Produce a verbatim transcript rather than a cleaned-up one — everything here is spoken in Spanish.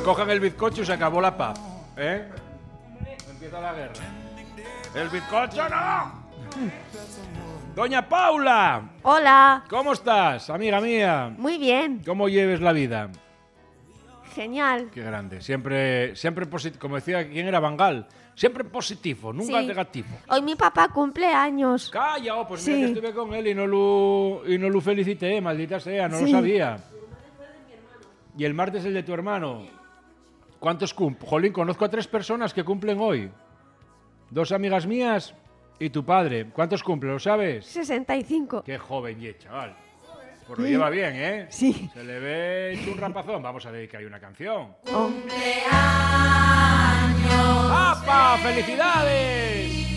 recojan el bizcocho y se acabó la paz. ¿Eh? Empieza la guerra. ¡El bizcocho no! Doña Paula. Hola. ¿Cómo estás, amiga mía? Muy bien. ¿Cómo lleves la vida? Genial. Qué grande. Siempre, siempre positivo. Como decía, ¿quién era Bangal? Siempre positivo, nunca Sí. negativo. Hoy mi papá cumple años. Calla, oh, pues mira Sí. que estuve con él y no lo, y no lo felicité, maldita sea, no Sí. lo sabía. Y el martes el de tu hermano. ¿Cuántos cumplen? Jolín, conozco a tres personas que cumplen hoy. Dos amigas mías y tu padre. ¿Cuántos cumplen? ¿Lo sabes? sesenta y cinco. Qué joven y chaval. Pues lo lleva bien, ¿eh? Sí. Se le ve hecho un rapazón. Vamos a dedicar ahí una canción. Oh. ¡Apa! ¡Felicidades!